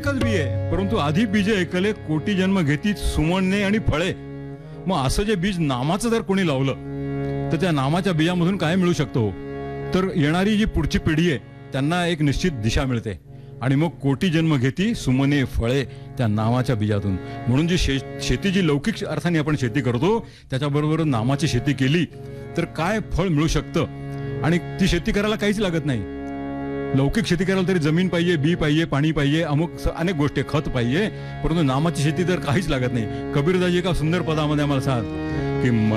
एकच बी आहे, परंतु आधी बीजे ऐकले कोटी जन्म घेती सुमणणे आणि फळे. मग असं जे बीज नामाचं जर कोणी लावलं तर त्या नामाच्या बीजामधून काय मिळू शकतो? तर येणारी जी पुढची पिढी आहे त्यांना एक निश्चित दिशा मिळते. आणि मग कोटी जन्म घेती सुमने फळे त्या नामाच्या बीजातून. म्हणून जी शेती जी लौकिक अर्थाने आपण शेती करतो त्याच्याबरोबर नामाची शेती केली तर काय फळ मिळू शकतं. आणि ती शेती करायला काहीच लागत नाही. लौकिक शेती करायला तरी जमीन पाहिजे, बी पाहिजे, पाणी पाहिजे, अमुक अनेक गोष्टी, खत पाहिजे. परंतु नामाची शेती तर काहीच लागत नाही. कबीरदाजी एका सुंदर पदामध्ये आम्हाला सांगतात की